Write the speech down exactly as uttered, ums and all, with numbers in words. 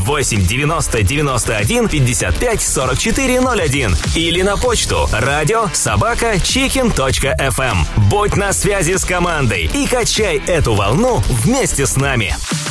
восемь девяносто девяносто один пятьдесят пять сорок четыре ноль один или на почту радио собака чикен точка эф эм. Будь на связи с командой и качай эту волну вместе с нами.